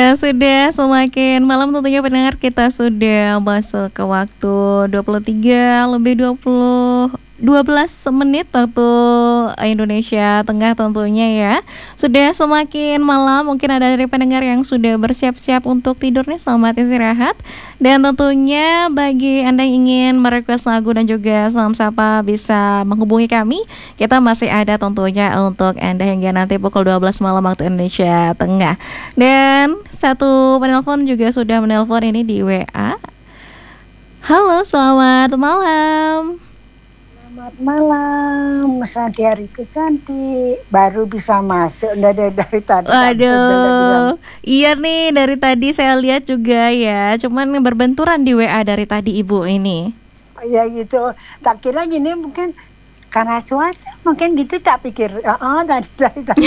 Dan sudah semakin malam tentunya pendengar, kita sudah masuk ke waktu 23 lebih 12 menit waktu Indonesia Tengah tentunya ya. Sudah semakin malam, mungkin ada dari pendengar yang sudah bersiap-siap untuk tidur nih, selamat istirahat. Dan tentunya bagi Anda yang ingin merequest lagu dan juga salam sapa bisa menghubungi kami. Kita masih ada tentunya untuk Anda hingga nanti pukul 12 malam waktu Indonesia Tengah. Dan satu penelpon juga sudah menelpon ini di WA. Halo, selamat malam. Selamat malam, Santiariku cantik, baru bisa masuk dari tadi. Waduh, iya nih dari tadi saya lihat juga ya, cuman berbenturan di WA dari tadi ibu ini. Ya gitu, tak kira gini mungkin karena cuaca, mungkin gitu tak pikir, dari tadi.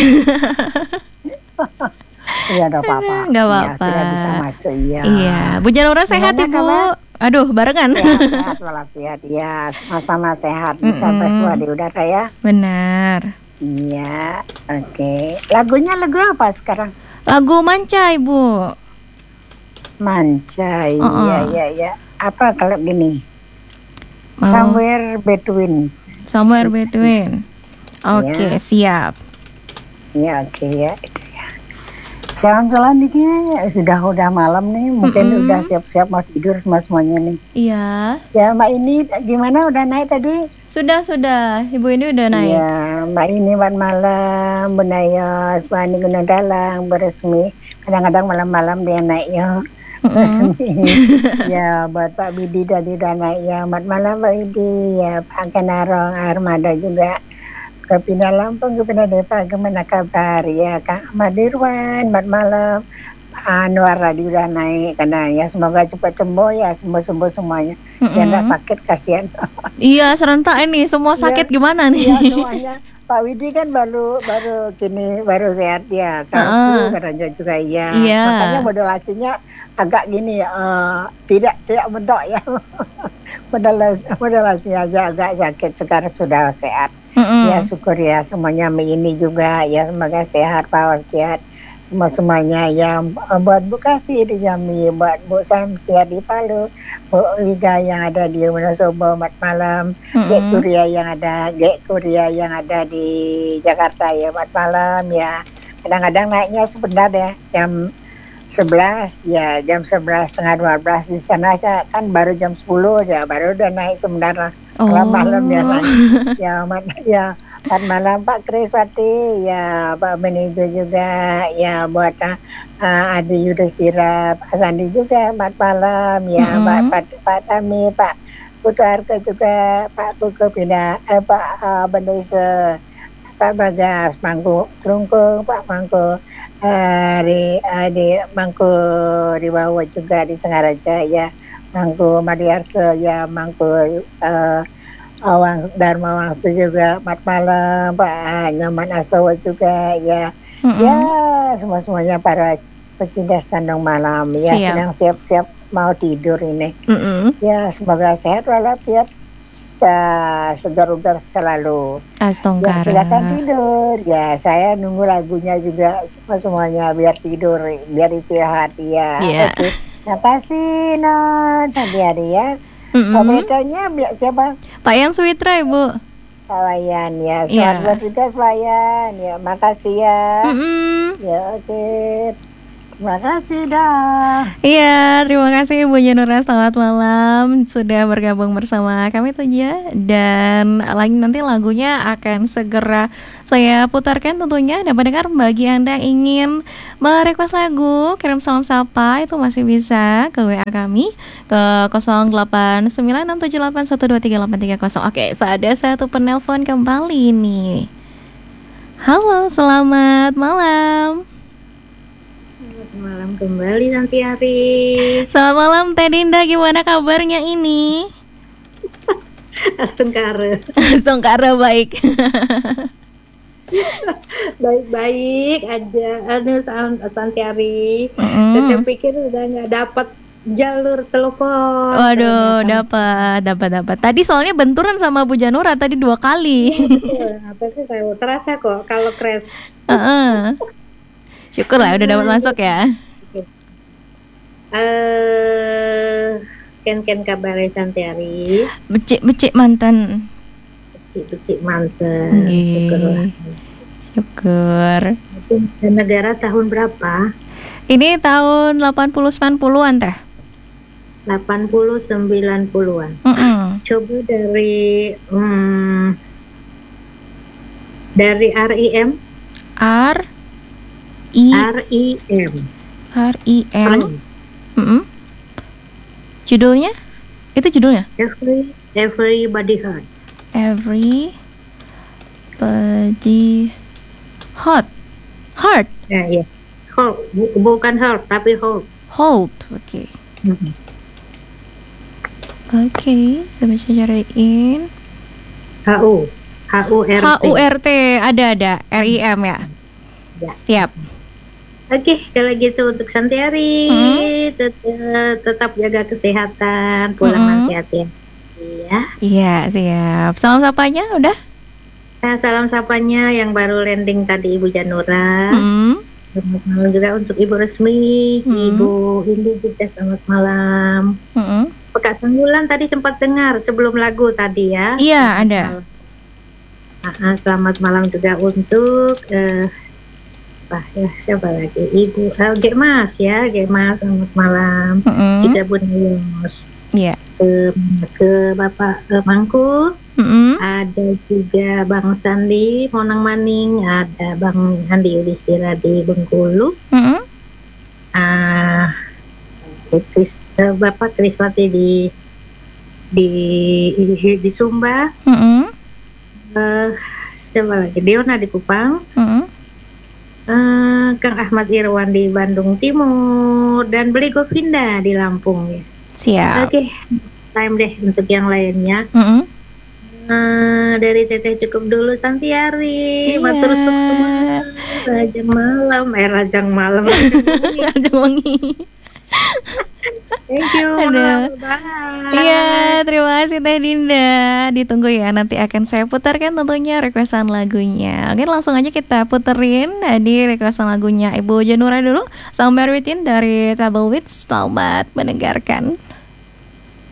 Iya, enggak apa-apa. Enggak apa-apa. Ya, sudah bisa masuk, iya. Iya, Bu Janura sehat Ibu? Kabar? Aduh, barengan. Sehat walafiat, ya, sama-sama sehat, bisa bersua di udara ya. Benar. Iya, oke. Lagunya lagu apa sekarang? Lagu Manca, Ibu. Manca, iya. Apa kalau gini? Somewhere Between. Somewhere Between. Oke, siap. Iya, oke ya, itu ya. Jalan-jalan dikit, sudah malam nih, mungkin udah siap-siap mau tidur semuanya nih. Iya. Ya, Mbak ini gimana, udah naik tadi? Sudah, Ibu ini udah naik. Iya, Mbak ini buat malam, Benaya, Mbak ini guna dalang, beresmi. Kadang-kadang malam-malam dia naik ya. Resmi. Ya, buat Pak Bidi tadi udah naik ya. Buat malam Pak Bidi, ya Pak Kenarong, Armada juga. Ke Pindah Lampung, ke Pindah Depok, gimana kabar? Ya, Kang Ahmad Dirwan, buat malam. Pak Anwar tadi udah naik, karena ya semoga cepat sembuh ya, sembuh semuanya. Dia nggak sakit, kasihan. Iya, serentak ini semua sakit gimana nih? Iya, semuanya. Pak Widi kan baru sehat ya, kaku katanya juga iya. Makanya modulasinya agak gini tidak mentok ya. Modulasinya aja agak sakit, sekarang sudah sehat. Ya syukur ya, semuanya ini juga ya, semoga sehat Pak Wafiat. Semuanya yang buat Bu Kasih di Jambi, buat Bu Samsia di Palu, Bu Wiga yang ada di Wonosobo, mat malam, Gek Kuria yang ada di Jakarta ya, mat malam ya. Kadang-kadang naiknya sebentar ya, jam 11 ya, jam 11:30 di sana kan baru jam 10 ya, baru udah naik sebentar. Kalau malam ya naik. Mat malam Pak Kriswati ya, Pak Benijo juga ya, buat Adi Yudhistira, Pak Sandi juga mat malam ya, Pak Tami, Pak Putu Harka juga, Pak Kuku Pindah, Pak Bendese, Pak Bagas, Mangku Kelungkung, Pak Mangku di Mangku di bawah juga di Sengaraja ya, Mangku Madiarso ya, Mangku Dharma Wangsu juga mat malam, Pak Nyaman Asawa juga ya. Ya, semuanya para pecinta Standong Malam ya, sedang siap-siap mau tidur ini. Ya, semoga sehat walafiat, segar-ugar selalu. Ya, silakan tidur. Ya, saya nunggu lagunya juga semuanya biar tidur, biar istirahat ya. Oke. Terima kasih Non tadi hari ya. Komentarnya siapa? Pak Yan Suwitra, Ibu. Pak Wayan ya. Selamat bertugas Pak Wayan. Ya, makasih ya. Ya, oke. Terima kasih dah. Iya, terima kasih Ibu Janura, selamat malam sudah bergabung bersama kami tuh ya. Dan nanti lagunya akan segera saya putarkan tentunya. Dan pendengar, bagi Anda yang ingin merequest lagu, kirim salam sapa itu masih bisa ke WA kami ke 089678123830. Oke, ada satu penelpon kembali nih. Halo, selamat malam. Malam kembali Santiari. Selamat malam Teh Dinda, gimana kabarnya ini? Astungkara baik. Baik-baik aja. Santiari. Saya pikir udah nggak dapat jalur telepon. Waduh, dapat. Tadi soalnya benturan sama Bu Janura tadi 2 kali. Apa sih, saya terasa kok kalau crash. Syukur lah udah dapat masuk ya. Ken kabare Santiari. Becik mantan. Becik mantan. Syukurlah. Syukur. Itu negara tahun berapa? Ini tahun 80-90-an teh. 80-90-an. Coba dari RIM. Judulnya? Itu judulnya? Everybody Hurt. Everybody Heart. Ya. Hold, bukan Heart tapi Hold. Oke. Oke, saya baca cariin. HURT ada RIM ya. Siap. Oke, kalau gitu untuk Santiari tetap jaga kesehatan, pulang nanti hati-hati ya. Iya, siap. Salam sapanya udah? Nah, salam sapanya yang baru landing tadi Ibu Janura. Selamat malam juga untuk Ibu Resmi, Ibu Indi juga selamat malam. Kak Sanggulan tadi sempat dengar sebelum lagu tadi ya. Iya, ada. Selamat malam juga untuk siapa lagi? Ibu Gemas ya, Gemas selamat malam. Juga Bun Yus. Iya. Ke Bapak Mangku. Ada juga Bang Sandi Monang Maning, ada Bang Andi Yudhistira di Bengkulu. Bapak Kriswati di Sumba. Siapa lagi? Deona di Kupang. Kang Ahmad Irwan di Bandung Timur dan Beli Govinda di Lampung ya. Siap. Oke, time deh untuk yang lainnya. Dari Teteh cukup dulu Santiari. Matur suksema semua. Rajang malam. Rajang wangi. Thank you. Iya, terima kasih Teh Dinda. Ditunggu ya, nanti akan saya putarkan tentunya requestan lagunya. Oke, langsung aja kita puterin di requestan lagunya Ibu Janura dulu. Somewhere Within dari Table Wits. Selamat mendengarkan.